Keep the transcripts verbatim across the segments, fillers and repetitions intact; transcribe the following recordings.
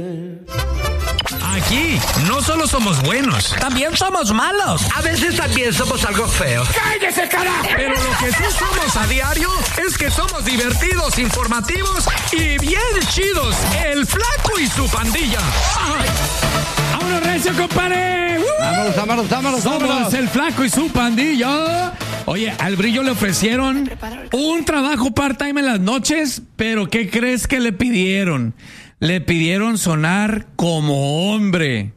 Aquí no solo somos buenos, también somos malos. A veces también somos algo feos. ¡Cállese, carajo! Pero lo que sí somos a diario es que somos divertidos, informativos y bien chidos. El Flaco y su pandilla. ¡Ay! ¡Vámonos, recio, compadre! ¡Uh! Vámonos, vámonos, vámonos, Somos vámonos. el Flaco y su pandilla. Oye, al Brillo le ofrecieron un trabajo part-time en las noches, pero ¿qué crees que le pidieron? Le pidieron sonar como hombre.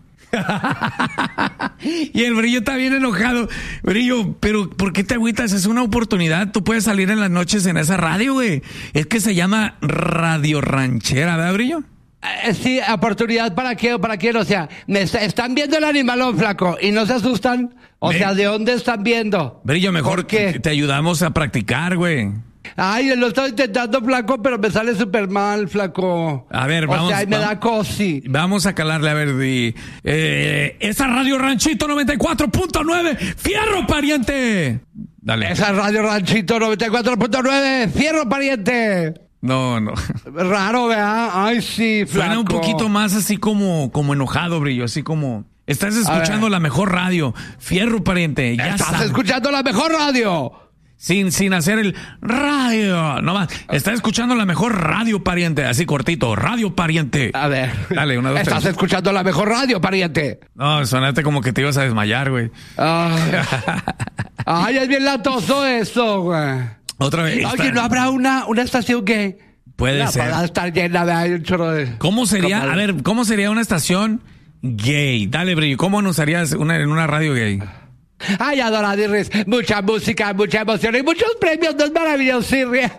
Y el Brillo está bien enojado. Brillo, pero ¿por qué te agüitas? Es una oportunidad. Tú puedes salir en las noches en esa radio, güey. Es que se llama Radio Ranchera, ¿verdad, Brillo? Eh, sí, oportunidad para qué o para quién, o sea, me est- están viendo el animalón, Flaco, y no se asustan. O Ve. sea, ¿de dónde están viendo? Brillo, mejor ¿Por qué? que te ayudamos a practicar, güey. Ay, lo estoy intentando, Flaco, pero me sale súper mal, Flaco. A ver, vamos, O sea, me vamos. da cosi. Vamos a calarle, a ver, di, eh, esa Radio Ranchito noventa y cuatro punto nueve, ¡fierro, pariente! Dale. Esa Radio Ranchito noventa y cuatro punto nueve, fierro, pariente. No, no. Raro, ¿verdad? Ay, sí, Flaco. Suena un poquito más así como, como enojado, Brillo, así como... Estás escuchando la mejor radio, fierro, pariente. Ya Estás sabes. escuchando la mejor radio. Sin, sin hacer el radio, no más. Estás escuchando la mejor radio, pariente, así cortito, radio, pariente. A ver. Dale, una, dos, Estás tres. escuchando la mejor radio, pariente. No, sonaste como que te ibas a desmayar, güey. Ay, Ay, es bien latoso eso, güey. Otra vez. Oye, ¿no habrá una, una estación gay? Puede La ser. para estar llena, ¿verdad? Hay un chorro de... ¿Cómo sería? Como- A ver, ¿cómo sería una estación gay? Dale, Brillo, ¿cómo anunciarías una, en una radio gay? Ay, Adoradirris, mucha música, mucha emoción y muchos premios, no es maravilloso, sí, ríe.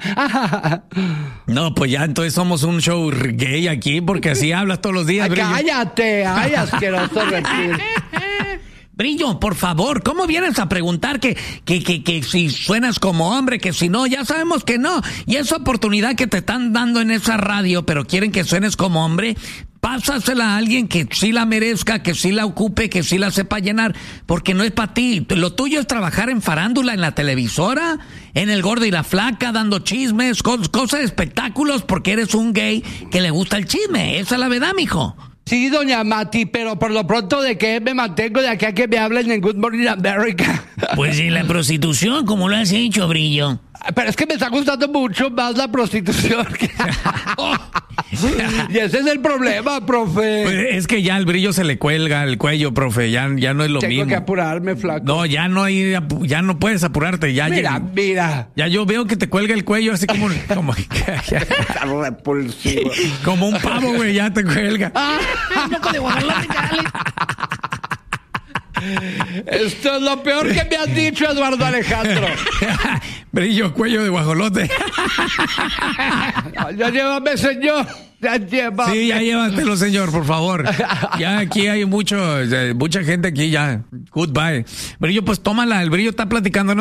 No, pues ya entonces somos un show gay aquí, porque así hablas todos los días, Brillo. Cállate, ay, asqueroso reptil. Brillo, por favor, ¿cómo vienes a preguntar que, que, que, que si suenas como hombre, que si no? Ya sabemos que no. Y esa oportunidad que te están dando en esa radio, pero quieren que suenes como hombre, pásasela a alguien que sí la merezca, que sí la ocupe, que sí la sepa llenar, porque no es para ti. Lo tuyo es trabajar en farándula, en la televisora, en El Gordo y la Flaca, dando chismes, cos- cosas de espectáculos, porque eres un gay que le gusta el chisme. Esa es la verdad, mijo. Sí, doña Mati, pero por lo pronto, ¿de qué me mantengo de aquí a que me hablen en Good Morning America? Pues en la prostitución, como lo has hecho, Brillo. Pero es que me está gustando mucho más la prostitución. que- Y ese es el problema, profe. Pues es que ya el Brillo se le cuelga el cuello, profe, ya, ya no es lo Tengo mismo. que apurarme, Flaco. No, ya no hay, apu- ya no puedes apurarte, ya Mira, llega- mira. ya yo veo que te cuelga el cuello así como, como, Repulsivo. como un pavo, güey, ya te cuelga. Esto es lo peor que me has dicho, Eduardo Alejandro. Brillo, cuello de guajolote. Ya llévame, señor. Ya llévame. Sí, ya llévatelo, señor, por favor. Ya aquí hay mucho, eh, mucha gente aquí ya. Goodbye. Brillo, pues tómala, el Brillo está platicando.